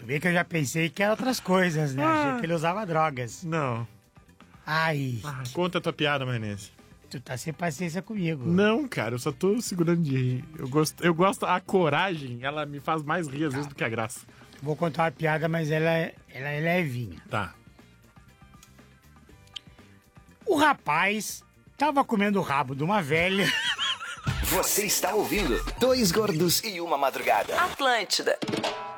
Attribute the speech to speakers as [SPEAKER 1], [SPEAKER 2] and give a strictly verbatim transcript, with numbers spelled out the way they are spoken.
[SPEAKER 1] Vê que eu já pensei que era outras coisas, né?
[SPEAKER 2] Ah.
[SPEAKER 1] Achei que ele usava drogas.
[SPEAKER 2] Não.
[SPEAKER 1] Ai,
[SPEAKER 2] Ah, conta a tua piada, maionese.
[SPEAKER 1] tu tá sem paciência comigo.
[SPEAKER 2] Não, cara, eu só tô segurando de rir. Eu gosto, eu gosto, a coragem, ela me faz mais rir às vezes do que a graça.
[SPEAKER 1] Vou contar uma piada, mas ela é, ela é levinha.
[SPEAKER 2] Tá.
[SPEAKER 1] O rapaz tava comendo o rabo de uma velha.
[SPEAKER 3] Você está ouvindo Dois Gordos e Uma Madrugada.
[SPEAKER 4] Atlântida.